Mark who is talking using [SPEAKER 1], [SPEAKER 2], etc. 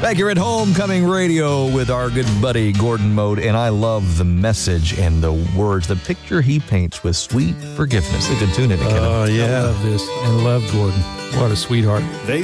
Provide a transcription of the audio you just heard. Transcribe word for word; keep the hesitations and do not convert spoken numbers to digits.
[SPEAKER 1] Back here at Homecoming Radio with our good buddy Gordon Mode, and I love the message and the words, the picture he paints with sweet forgiveness. A good tune in it, kiddo.
[SPEAKER 2] Oh, yeah.
[SPEAKER 3] I love this and love Gordon. What a sweetheart.
[SPEAKER 2] They